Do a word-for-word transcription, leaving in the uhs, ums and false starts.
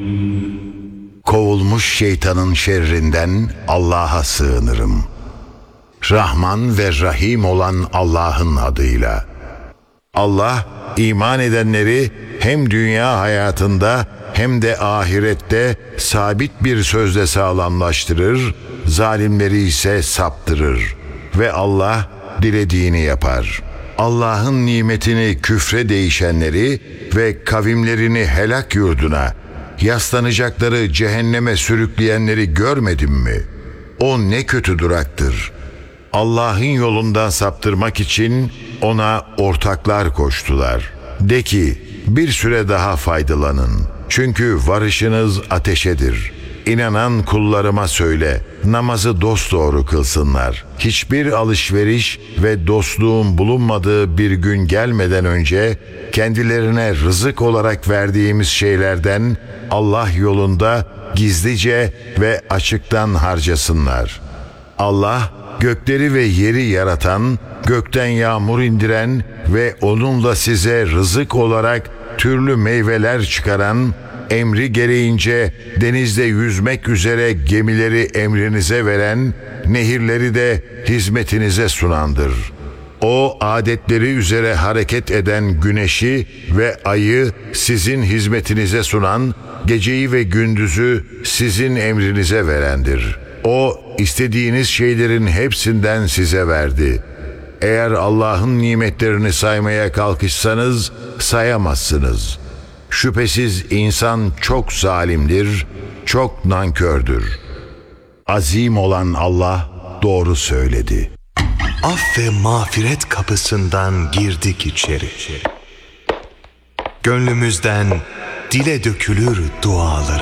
Kovulmuş şeytanın şerrinden Allah'a sığınırım. Rahman ve Rahim olan Allah'ın adıyla. Allah, iman edenleri hem dünya hayatında hem de ahirette sabit bir sözle sağlamlaştırır, zalimleri ise saptırır. Ve Allah dilediğini yapar. Allah'ın nimetini küfre değişenleri ve kavimlerini helak yurduna, yaslanacakları cehenneme sürükleyenleri görmedin mi? O ne kötü duraktır. Allah'ın yolundan saptırmak için ona ortaklar koştular. De ki, bir süre daha faydalanın. Çünkü varışınız ateşedir. İnanan kullarıma söyle, namazı dosdoğru kılsınlar. Hiçbir alışveriş ve dostluğun bulunmadığı bir gün gelmeden önce kendilerine rızık olarak verdiğimiz şeylerden Allah yolunda gizlice ve açıktan harcasınlar. Allah, gökleri ve yeri yaratan, gökten yağmur indiren ve onunla size rızık olarak türlü meyveler çıkaran, emri gereğince denizde yüzmek üzere gemileri emrinize veren, nehirleri de hizmetinize sunandır. O adetleri üzere hareket eden güneşi ve ayı sizin hizmetinize sunan, geceyi ve gündüzü sizin emrinize verendir. O istediğiniz şeylerin hepsinden size verdi. Eğer Allah'ın nimetlerini saymaya kalkışsanız sayamazsınız. Şüphesiz insan çok zalimdir, çok nankördür. Azim olan Allah doğru söyledi. Af ve mağfiret kapısından girdik içeri. Gönlümüzden dile dökülür duaları.